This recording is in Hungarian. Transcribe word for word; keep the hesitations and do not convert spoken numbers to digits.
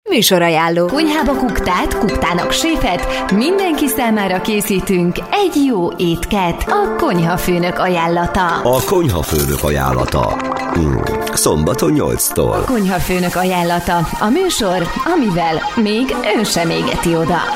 Műsorajánló. Konyhába kuktát, kuktának séfet, mindenki számára készítünk egy jó étket. A Konyhafőnök ajánlata. A Konyhafőnök ajánlata. Hmm. Szombaton nyolctól. A Konyhafőnök ajánlata. A műsor, amivel még ön sem égeti oda.